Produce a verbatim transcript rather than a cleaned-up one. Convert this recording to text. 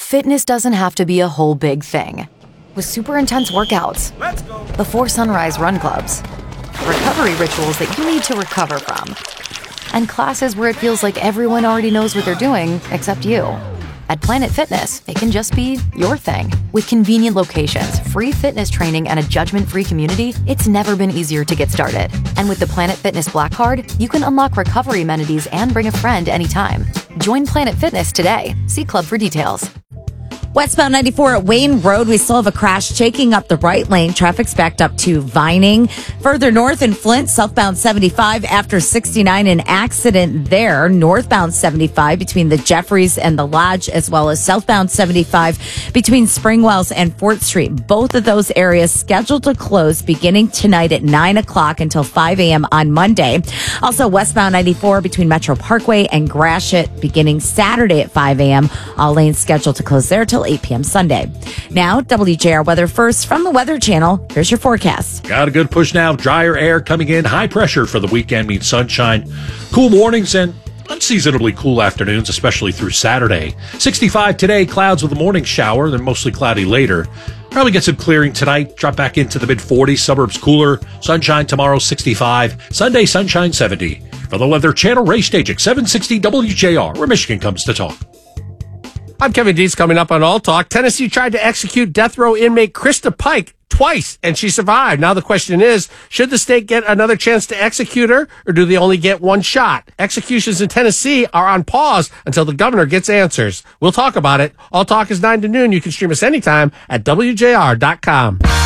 Fitness doesn't have to be a whole big thing. With super intense workouts, Let's go. before sunrise run clubs, recovery rituals that you need to recover from, and classes where it feels like everyone already knows what they're doing except you. At Planet Fitness, it can just be your thing. With convenient locations, free fitness training, and a judgment-free community, it's never been easier to get started. And with the Planet Fitness Black Card, you can unlock recovery amenities and bring a friend anytime. Join Planet Fitness today. See Club for details. Westbound ninety-four at Wayne Road, we still have a crash taking up the right lane. Traffic's backed up to Vining. Further north in Flint, southbound seventy-five after sixty-nine, an accident there. Northbound seventy-five between the Jeffries and the Lodge, as well as southbound seventy-five between Springwells and Fort Street. Both of those areas scheduled to close beginning tonight at nine o'clock until five a.m. on Monday. Also, westbound ninety-four between Metro Parkway and Gratiot beginning Saturday at five a.m. All lanes scheduled to close there till eight p.m. Sunday. Now, W J R weather first from the Weather Channel. Here's your forecast. Got a good push now. Drier air coming in. High pressure for the weekend means sunshine. Cool mornings and unseasonably cool afternoons, especially through Saturday. sixty-five today, clouds with a morning shower, then mostly cloudy later. Probably get some clearing tonight. Drop back into the mid forties. Suburbs cooler. Sunshine tomorrow, sixty-five. Sunday, sunshine, seventy. For the Weather Channel, Ray Stajic, seven sixty W J R, where Michigan comes to talk. I'm Kevin Dees. Coming up on All Talk. Tennessee tried to execute death row inmate Krista Pike twice, and she survived. Now the question is, should the state get another chance to execute her, or do they only get one shot? Executions in Tennessee are on pause until the governor gets answers. We'll talk about it. All Talk is nine to noon. You can stream us anytime at W J R dot com.